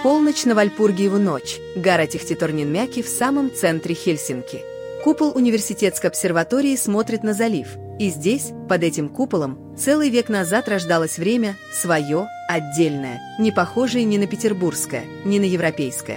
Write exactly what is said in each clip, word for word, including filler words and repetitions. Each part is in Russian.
Полночь на Вальпургиеву ночь. Гора Тихтиторнинмяки в самом центре Хельсинки. Купол университетской обсерватории смотрит на залив. И здесь, под этим куполом, целый век назад рождалось время свое, отдельное, не похожее ни на петербургское, ни на европейское.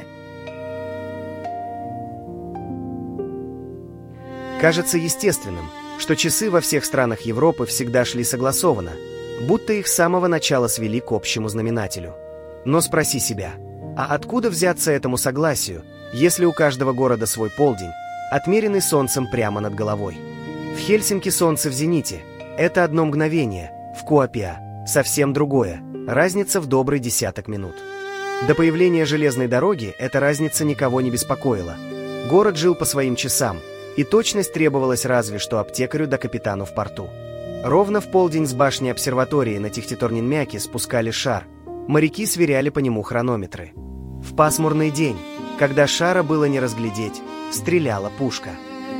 Кажется естественным, что часы во всех странах Европы всегда шли согласованно, будто их с самого начала свели к общему знаменателю. Но спроси себя, а откуда взяться этому согласию, если у каждого города свой полдень, отмеренный солнцем прямо над головой? В Хельсинки солнце в зените – это одно мгновение, в Куопиа – совсем другое, разница в добрый десяток минут. До появления железной дороги эта разница никого не беспокоила. Город жил по своим часам, и точность требовалась разве что аптекарю да капитану в порту. Ровно в полдень с башни обсерватории на Тихтиторнинмяки спускали шар. Моряки сверяли по нему хронометры. В пасмурный день, когда шара было не разглядеть, стреляла пушка.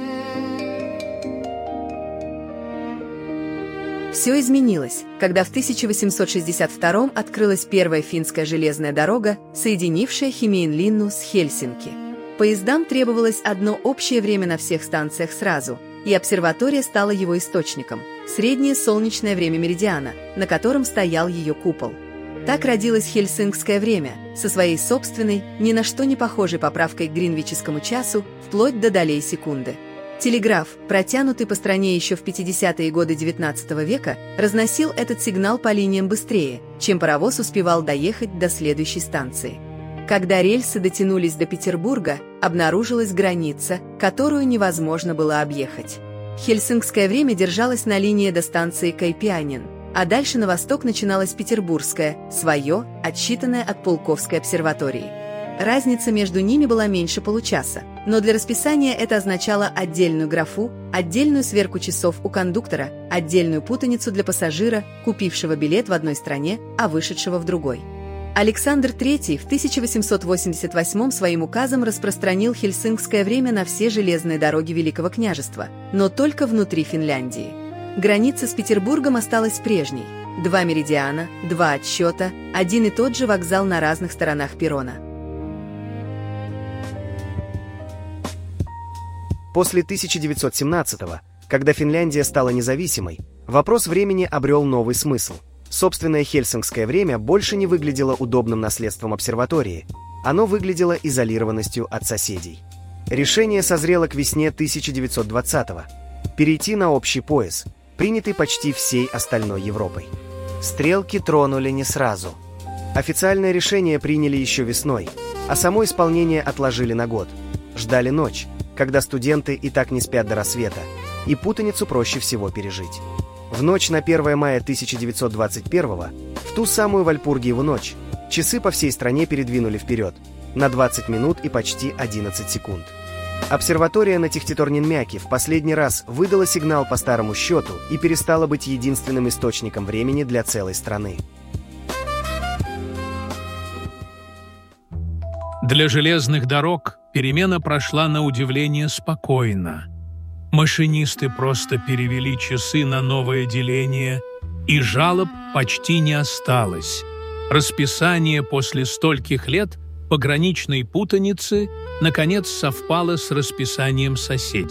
Все изменилось, когда в тысяча восемьсот шестьдесят втором открылась первая финская железная дорога, соединившая Хемиинлинну с Хельсинки. Поездам требовалось одно общее время на всех станциях сразу, и обсерватория стала его источником – среднее солнечное время меридиана, на котором стоял ее купол. Так родилось хельсинкское время, со своей собственной, ни на что не похожей поправкой к гринвичскому часу, вплоть до долей секунды. Телеграф, протянутый по стране еще в пятидесятые годы девятнадцатого века, разносил этот сигнал по линиям быстрее, чем паровоз успевал доехать до следующей станции. Когда рельсы дотянулись до Петербурга, обнаружилась граница, которую невозможно было объехать. Хельсинкское время держалось на линии до станции Кайпианин, а дальше на восток начиналось петербургское, свое, отсчитанное от Пулковской обсерватории. Разница между ними была меньше получаса, но для расписания это означало отдельную графу, отдельную сверку часов у кондуктора, отдельную путаницу для пассажира, купившего билет в одной стране, а вышедшего в другой. Александр третий в тысяча восемьсот восемьдесят восьмом своим указом распространил хельсинкское время на все железные дороги Великого княжества, но только внутри Финляндии. Граница с Петербургом осталась прежней. Два меридиана, два отсчета, один и тот же вокзал на разных сторонах перрона. После тысяча девятьсот семнадцатого, когда Финляндия стала независимой, вопрос времени обрел новый смысл. Собственное хельсинкское время больше не выглядело удобным наследством обсерватории, оно выглядело изолированностью от соседей. Решение созрело к весне тысяча девятьсот двадцатого – перейти на общий пояс, принятый почти всей остальной Европой. Стрелки тронули не сразу. Официальное решение приняли еще весной, а само исполнение отложили на год. Ждали ночь, когда студенты и так не спят до рассвета, и путаницу проще всего пережить. В ночь на первое мая тысяча девятьсот двадцать первого, в ту самую Вальпургиеву ночь, часы по всей стране передвинули вперед на двадцать минут и почти одиннадцать секунд. Обсерватория на Тихтиторнинмяки в последний раз выдала сигнал по старому счету и перестала быть единственным источником времени для целой страны. Для железных дорог перемена прошла на удивление спокойно. Машинисты просто перевели часы на новое деление, и жалоб почти не осталось. Расписание после стольких лет пограничной путаницы наконец совпало с расписанием соседей.